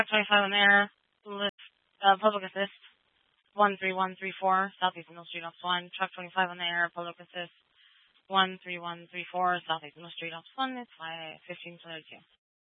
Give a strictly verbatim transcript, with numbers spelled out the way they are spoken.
twenty-five on the air, list, uh, public assist, one three one three four, Southeast Middle Street, Ops one. Truck twenty-five on the air, public assist, one three one three four, Southeast Middle Street, Ops one. It's fifteen thirty-two.